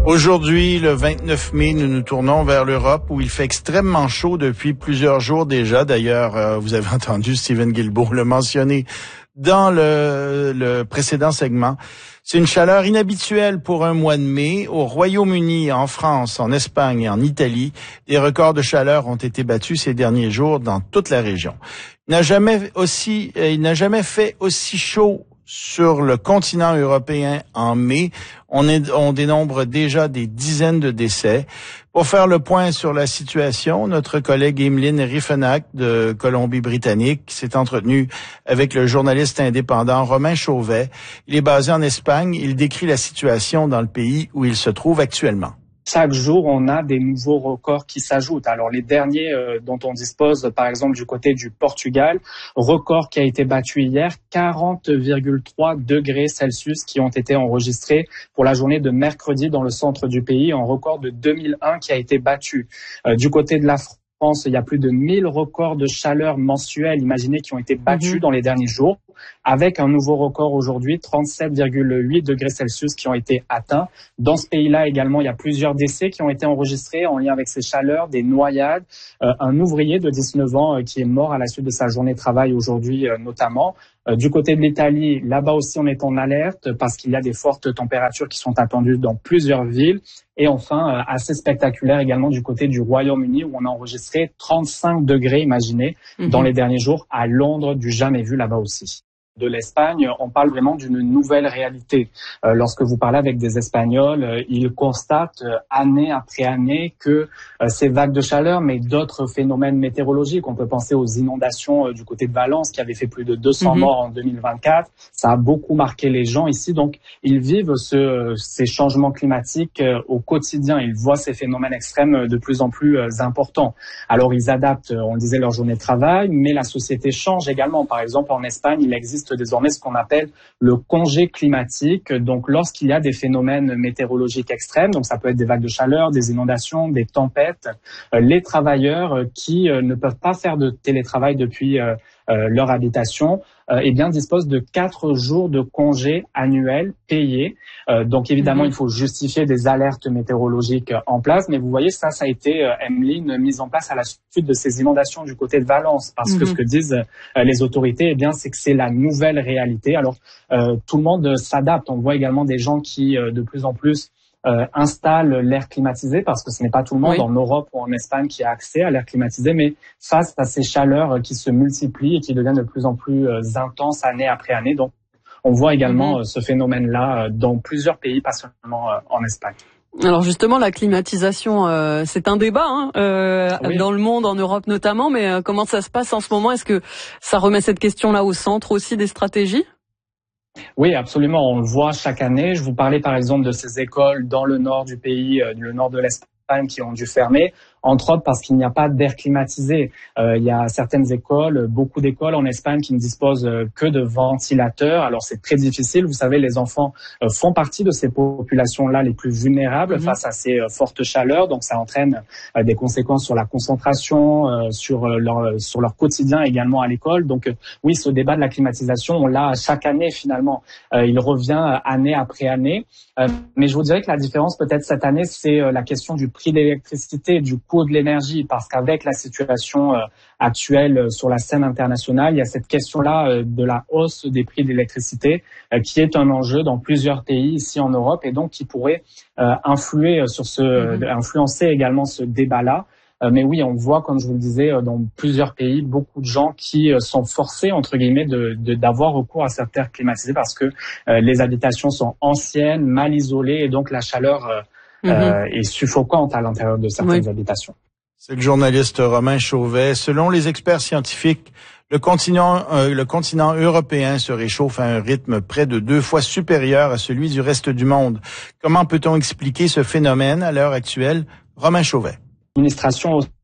Aujourd'hui, le 29 mai, nous nous tournons vers l'Europe où il fait extrêmement chaud depuis plusieurs jours déjà. D'ailleurs, vous avez entendu Stephen Guilbeault le mentionner dans le précédent segment. C'est une chaleur inhabituelle pour un mois de mai. Au Royaume-Uni, en France, en Espagne et en Italie, des records de chaleur ont été battus ces derniers jours dans toute la région. Il n'a jamais fait aussi chaud sur le continent européen en mai. On dénombre déjà des dizaines de décès. Pour faire le point sur la situation, notre collègue Emeline Riefenach de Colombie-Britannique s'est entretenu avec le journaliste indépendant Romain Chauvet. Il est basé en Espagne. Il décrit la situation dans le pays où il se trouve actuellement. Chaque jour, on a des nouveaux records qui s'ajoutent. Alors, les derniers dont on dispose, par exemple, du côté du Portugal, record qui a été battu hier, 40,3 degrés Celsius qui ont été enregistrés pour la journée de mercredi dans le centre du pays, un record de 2001 qui a été battu. Du côté de la France, il y a plus de 1000 records de chaleur mensuels, imaginez, qui ont été battus dans les derniers jours, avec un nouveau record aujourd'hui, 37,8 degrés Celsius qui ont été atteints. Dans ce pays-là également, il y a plusieurs décès qui ont été enregistrés en lien avec ces chaleurs, des noyades, un ouvrier de 19 ans qui est mort à la suite de sa journée de travail aujourd'hui notamment. Du côté de l'Italie, là-bas aussi on est en alerte parce qu'il y a des fortes températures qui sont attendues dans plusieurs villes. Et enfin, assez spectaculaire également du côté du Royaume-Uni où on a enregistré 35 degrés, imaginez, dans les derniers jours à Londres, du jamais vu là-bas aussi. De l'Espagne, on parle vraiment d'une nouvelle réalité. Lorsque vous parlez avec des Espagnols, ils constatent année après année que ces vagues de chaleur, mais d'autres phénomènes météorologiques, on peut penser aux inondations du côté de Valence qui avaient fait plus de 200 morts en 2024, ça a beaucoup marqué les gens ici. Donc, ils vivent ces changements climatiques au quotidien. Ils voient ces phénomènes extrêmes de plus en plus importants. Alors, ils adaptent, on le disait, leur journée de travail, mais la société change également. Par exemple, en Espagne, il existe désormais ce qu'on appelle le congé climatique. Donc, lorsqu'il y a des phénomènes météorologiques extrêmes, donc ça peut être des vagues de chaleur, des inondations, des tempêtes, les travailleurs qui ne peuvent pas faire de télétravail depuis leur habitation, eh bien, disposent de 4 jours de congé annuel payés. Donc, évidemment, il faut justifier des alertes météorologiques en place. Mais vous voyez, ça a été, Emeline, mise en place à la suite de ces inondations du côté de Valence. Parce que ce que disent les autorités, eh bien, c'est que c'est la nouvelle réalité. Alors, tout le monde s'adapte. On voit également des gens qui, de plus en plus, installe l'air climatisé parce que ce n'est pas tout le monde en Europe ou en Espagne qui a accès à l'air climatisé, mais face à ces chaleurs qui se multiplient et qui deviennent de plus en plus intenses année après année. Donc, on voit également ce phénomène-là dans plusieurs pays, pas seulement en Espagne. Alors justement, la climatisation, c'est un débat dans le monde, en Europe notamment, mais comment ça se passe en ce moment? Est-ce que ça remet cette question-là au centre aussi des stratégies? Oui, absolument. On le voit chaque année. Je vous parlais par exemple de ces écoles dans le nord du pays, le nord de l'Espagne, qui ont dû fermer, entre autres parce qu'il n'y a pas d'air climatisé. Il y a certaines écoles, beaucoup d'écoles en Espagne qui ne disposent que de ventilateurs. Alors c'est très difficile. Vous savez, les enfants font partie de ces populations-là les plus vulnérables face à ces fortes chaleurs. Donc ça entraîne des conséquences sur la concentration, sur leur quotidien également à l'école. Donc oui, ce débat de la climatisation, on l'a chaque année finalement. Il revient année après année. Mais je vous dirais que la différence peut-être cette année, c'est la question du prix de l'électricité, du coût de l'énergie, parce qu'avec la situation actuelle sur la scène internationale, il y a cette question-là de la hausse des prix de l'électricité qui est un enjeu dans plusieurs pays ici en Europe et donc qui pourrait influencer également ce débat-là. Mais oui, on voit, comme je vous le disais, dans plusieurs pays, beaucoup de gens qui sont forcés, entre guillemets, d'avoir recours à cette air climatisé parce que les habitations sont anciennes, mal isolées et donc la chaleur est suffocante à l'intérieur de certaines habitations. C'est le journaliste Romain Chauvet. Selon les experts scientifiques, le continent européen se réchauffe à un rythme près de 2 fois supérieur à celui du reste du monde. Comment peut-on expliquer ce phénomène à l'heure actuelle? Romain Chauvet. L'administration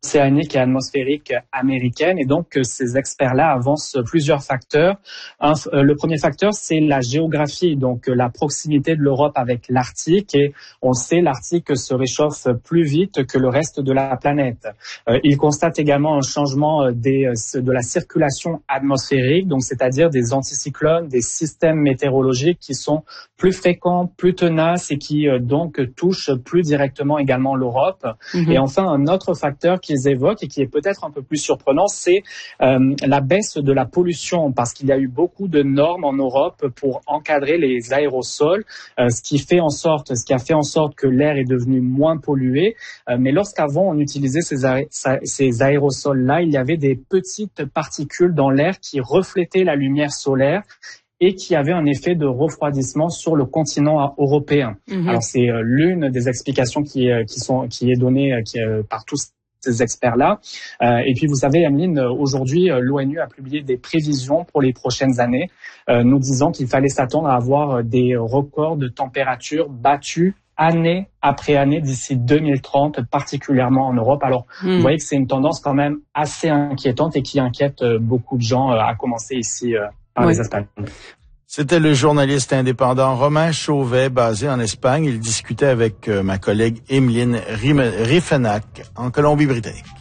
océanique et atmosphérique américaine. Et donc, ces experts-là avancent plusieurs facteurs. Le premier facteur, c'est la géographie, donc la proximité de l'Europe avec l'Arctique. Et on sait, l'Arctique se réchauffe plus vite que le reste de la planète. Ils constatent également un changement de la circulation atmosphérique, donc c'est-à-dire des anticyclones, des systèmes météorologiques qui sont plus fréquents, plus tenaces et qui donc touchent plus directement également l'Europe. Et enfin, un autre facteur qu'ils évoquent et qui est peut-être un peu plus surprenant, c'est la baisse de la pollution, parce qu'il y a eu beaucoup de normes en Europe pour encadrer les aérosols, ce qui a fait en sorte que l'air est devenu moins pollué. Mais lorsqu'avant on utilisait ces aérosols-là, il y avait des petites particules dans l'air qui reflétaient la lumière solaire et qui avait un effet de refroidissement sur le continent européen. Alors c'est l'une des explications qui est donnée par tous ces experts-là. Et puis vous savez, Emeline, aujourd'hui l'ONU a publié des prévisions pour les prochaines années, nous disant qu'il fallait s'attendre à avoir des records de température battus année après année d'ici 2030, particulièrement en Europe. Alors, vous voyez que c'est une tendance quand même assez inquiétante et qui inquiète beaucoup de gens, à commencer ici par les Espagnols. C'était le journaliste indépendant Romain Chauvet, basé en Espagne. Il discutait avec ma collègue Emeline Riefenach en Colombie-Britannique.